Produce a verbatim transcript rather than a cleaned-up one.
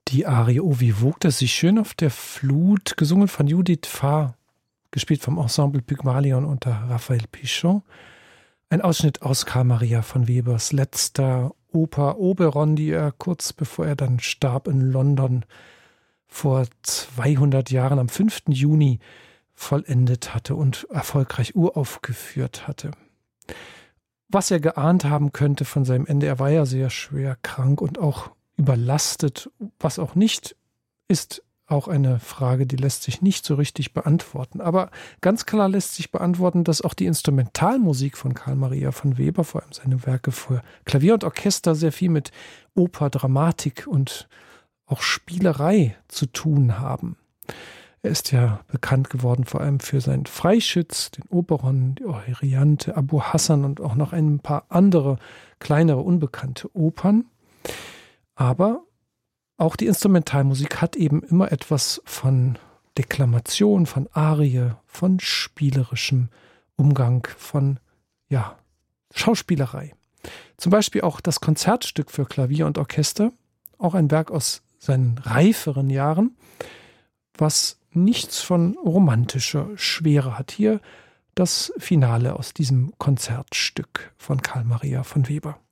Die Arie O wie wogte sich schön auf der Flut, gesungen von Judith Farr, gespielt vom Ensemble Pygmalion unter Raphael Pichon. Ein Ausschnitt aus Carl Maria von Webers letzter Oper Oberon, die er kurz bevor er dann starb in London vor zweihundert Jahren am fünften Juni vollendet hatte und erfolgreich uraufgeführt hatte. Was er geahnt haben könnte von seinem Ende, er war ja sehr schwer krank und auch überlastet, was auch nicht, ist auch eine Frage, die lässt sich nicht so richtig beantworten. Aber ganz klar lässt sich beantworten, dass auch die Instrumentalmusik von Carl Maria von Weber, vor allem seine Werke für Klavier und Orchester, sehr viel mit Oper, Dramatik und auch Spielerei zu tun haben. Er ist ja bekannt geworden vor allem für seinen Freischütz, den Oberon, die Euryanthe, Abu Hassan und auch noch ein paar andere kleinere, unbekannte Opern. Aber auch die Instrumentalmusik hat eben immer etwas von Deklamation, von Arie, von spielerischem Umgang, von ja, Schauspielerei. Zum Beispiel auch das Konzertstück für Klavier und Orchester, auch ein Werk aus seinen reiferen Jahren, was nichts von romantischer Schwere hat. Hier das Finale aus diesem Konzertstück von Carl Maria von Weber.